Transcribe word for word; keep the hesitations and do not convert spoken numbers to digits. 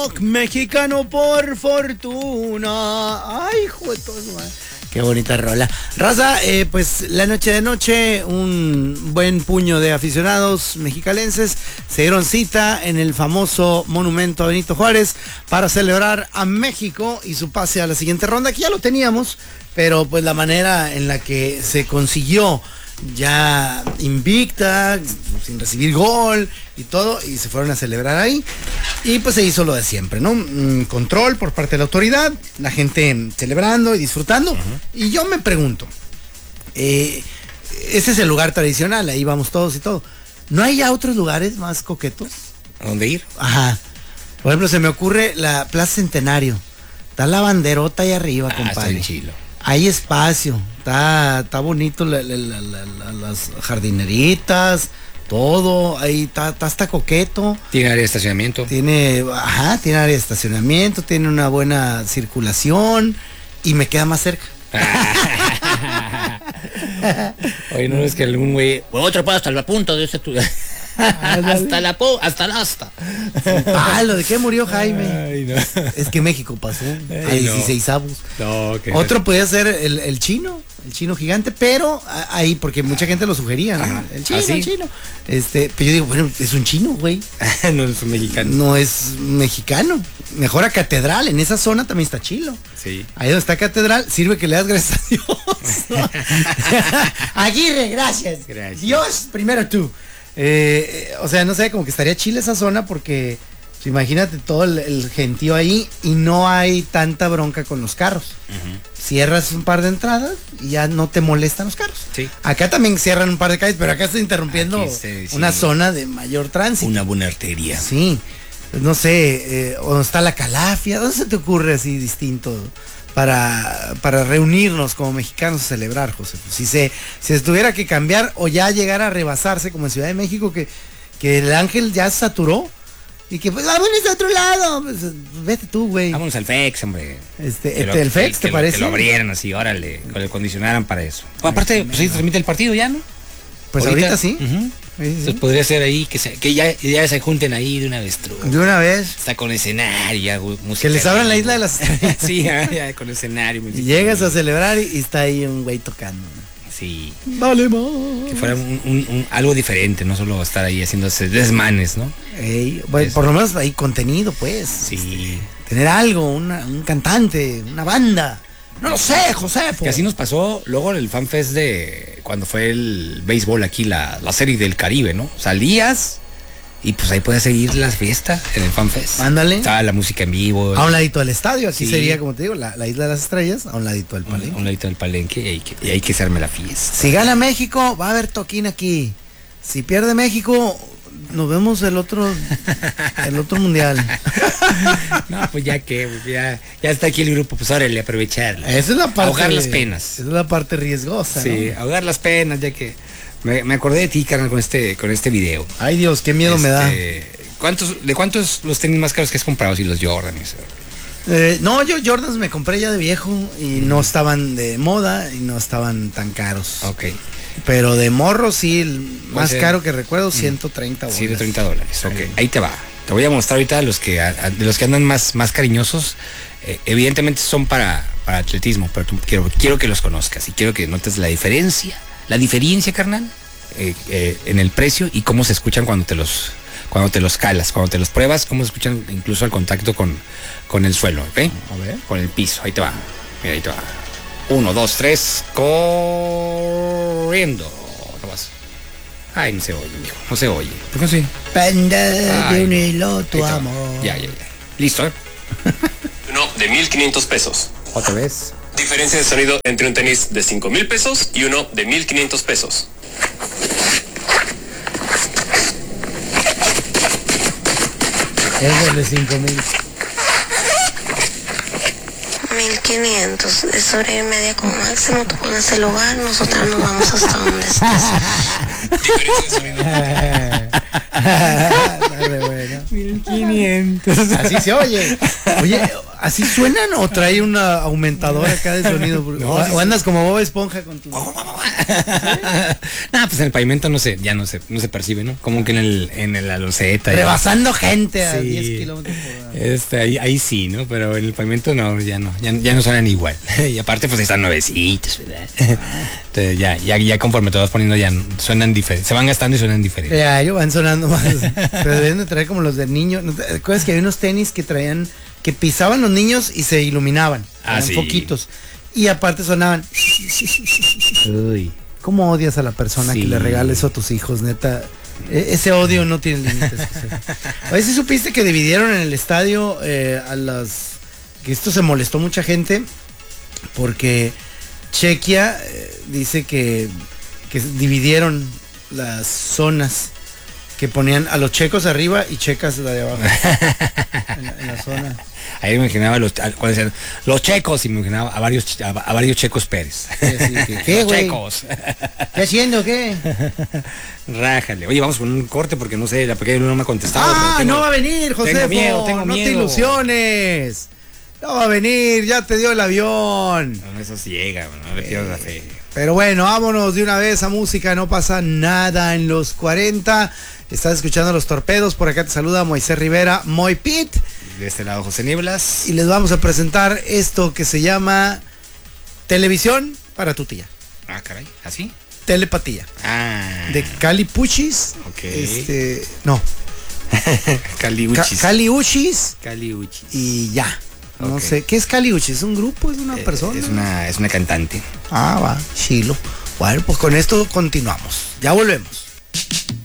rock mexicano por fortuna. Ay, hijo de todo, man. Qué bonita rola. Raza, eh, pues la noche de noche, un buen puño de aficionados mexicalenses se dieron cita en el famoso monumento a Benito Juárez para celebrar a México y su pase a la siguiente ronda, que ya lo teníamos, pero pues la manera en la que se consiguió, ya invicta, sin recibir gol y todo, y se fueron a celebrar ahí, y pues se hizo lo de siempre, ¿no? Mm, control por parte de la autoridad, la gente celebrando y disfrutando. Uh-huh. Y yo me pregunto, eh, ese es el lugar tradicional, ahí vamos todos y todo, ¿no hay ya otros lugares más coquetos? ¿A dónde ir? Ajá. Por ejemplo, se me ocurre la Plaza Centenario, está la banderota ahí arriba, ah, compadre. Está en Chilo. Hay espacio, está, está bonito la, la, la, la, las jardineritas, todo, ahí está, está hasta coqueto. Tiene área de estacionamiento. Tiene, ajá, tiene área de estacionamiento, tiene una buena circulación y me queda más cerca. Oye, no es que algún güey, otro paso hasta la punta de ese tu... hasta la po, hasta la asta. Ah, ¿lo de qué murió Jaime? Ay, no. Es que México pasó a dieciséis avos. No, ¿qué Otro es? Podía ser el, el chino, el chino gigante, pero ahí, porque mucha gente lo sugería, ¿no? Ajá. El chino, ¿Ah, sí? el chino. Este, pero yo digo, bueno, es un chino, güey. No es un mexicano. No es mexicano. Mejor a Catedral, en esa zona también está chilo. Sí. Ahí donde está Catedral, sirve que le das gracias a Dios. Aguirre, gracias. Gracias. Dios, primero tú. Eh, o sea, no sé, como que estaría chile esa zona porque pues, imagínate todo el, el gentío ahí y no hay tanta bronca con los carros. Uh-huh. Cierras un par de entradas y ya no te molestan los carros. Sí. Acá también cierran un par de calles, pero acá estoy interrumpiendo sí, sí. una zona de mayor tránsito. Una buena arteria. Sí, pues, no sé, eh, ¿dónde está la Calafia? ¿Dónde se te ocurre así distinto? Para, para reunirnos como mexicanos a celebrar, José. Pues, si se si se tuviera que cambiar o ya llegar a rebasarse como en Ciudad de México, que, que el Ángel ya saturó y que pues vámonos a otro lado. Pues, vete tú, güey. Vámonos al F E X, hombre. Este, este lo, el F E X, ¿te que parece? Lo, que lo abrieran así, órale, que lo condicionaran para eso. O, aparte, pues ahí se transmite el partido ya, ¿no? Pues ahorita, ahorita sí. Uh-huh. Sí, sí. Entonces podría ser ahí que, se, que ya, ya se junten ahí de una vez. True. De una vez. Está con escenario, ya, música. Que les abran la isla de las estrellas. Sí, ya, ya, con escenario. Y llegas a celebrar y, y está ahí un güey tocando. Sí. Vale, más. Que fuera un, un, un, algo diferente, no solo estar ahí haciéndose desmanes, ¿no? Ey, bueno, por lo menos hay contenido, pues. Sí. Este, tener algo, una, un cantante, una banda. No lo sé, Josefo. Que así nos pasó luego en el FanFest de cuando fue el béisbol aquí, la, la serie del Caribe, ¿no? Salías y pues ahí podías seguir las fiestas en el FanFest. Ándale. Estaba la música en vivo. A un ladito del estadio, aquí sí. Sería, como te digo, la, la isla de las estrellas, a un ladito del palenque. A un ladito del palenque y hay que, y hay que hacerme la fiesta. Si gana México, va a haber toquín aquí. Si pierde México, nos vemos el otro el otro mundial. No, pues ya que ya, ya está aquí el grupo, pues órale, aprovecharlo. Esa es la parte. Ahogar las penas. Esa es la parte riesgosa. Sí, ¿no? Ahogar las penas, ya que me, me acordé de ti, carnal, con este, con este video. Ay, Dios, qué miedo este, me da. ¿Cuántos, ¿De cuántos los tenis más caros que has comprado? Si los Jordan. Eh, no, yo Jordans me compré ya de viejo y no estaban de moda y no estaban tan caros. Ok. Pero de morro sí, el más ser, caro que recuerdo, ciento treinta dólares. ciento treinta dólares, ok. Ahí. Ahí te va. Te voy a mostrar ahorita los que, a, de los que andan más, más cariñosos. Eh, evidentemente son para, para atletismo, pero tú, quiero, quiero que los conozcas y quiero que notes la diferencia, la diferencia, carnal, eh, eh, en el precio y cómo se escuchan cuando te los, cuando te los calas, cuando te los pruebas, cómo se escuchan incluso al contacto con, con el suelo, ¿ok? A ver. Con el piso, ahí te va. Mira, ahí te va. Uno, dos, tres, corriendo. No vas. Ay, no se oye, mijo, no se oye. ¿Por qué no se oye? Pende de un hilo tu amor. Ya, ya, ya. Listo, ¿eh? Uno de mil quinientos pesos. Otra vez. Diferencia de sonido entre un tenis de cinco mil pesos y uno de mil quinientos pesos. Es de cinco mil. mil quinientos, es hora y media como máximo, tú pones el lugar, nosotros nos vamos hasta donde estés. Dale, bueno. mil quinientos. Así se oye. Oye, ¿Así suenan o trae una aumentadora acá de sonido? No, o, o andas como Bob Esponja con tu... Nah, pues en el pavimento no sé, ya no se, no se percibe, ¿no? Como que en el, en la loseta. Rebasando ya. Gente a sí. diez kilómetros por hora. Este, ahí, ahí sí, ¿no? Pero en el pavimento no, ya no, ya, ya no suenan igual. Y aparte pues están nuevecitos, ¿verdad? Entonces ya, ya, ya conforme te vas poniendo ya suenan diferentes, se van gastando y suenan diferentes. Ya, ellos van sonando más. Pero deben de traer como los de niños. ¿Te acuerdas que había unos tenis que traían, que pisaban los niños y se iluminaban? Ah, sí. Poquitos. Y aparte sonaban. Uy. ¿Cómo odias a la persona sí. que le regala eso a tus hijos, neta? E- ese odio no tiene límites. A ver si supiste que dividieron en el estadio eh, a las... Que esto se molestó mucha gente porque Chequia eh, dice que, que dividieron las zonas, que ponían a los checos arriba y checas la de abajo. en, la, en la zona. Ahí me imaginaba los, cuando decían, los checos y me imaginaba a varios a, a varios Checos Pérez. Sí, sí, ¿qué, ¿Qué los güey? Checos. ¿Qué haciendo qué? Rájale. Oye, vamos con un corte porque no sé, la pequeña no me ha contestado. Ah, tengo, no va a venir, José. Tengo miedo, tengo no miedo. te ilusiones. No va a venir, ya te dio el avión. No, eso sí llega, no le pierdas la fe. Pero bueno, vámonos de una vez a música, no pasa nada en los cuarenta. Estás escuchando Los Torpedos, por acá te saluda Moisés Rivera, Moy Pit. De este lado José Nieblas. Y les vamos a presentar esto que se llama Televisión para tu tía. Ah, caray, ¿así? Telepatía. Ah. De Cali Puchis. Ok. Este, no. Caliuchis. Ca- Caliuchis. Caliuchis. Y ya. No Ok. sé, ¿qué es Caliuchis? ¿Es un grupo? ¿Es una Eh, persona? Es una, es una cantante. Ah, va, chilo. Bueno, pues con esto continuamos. Ya volvemos.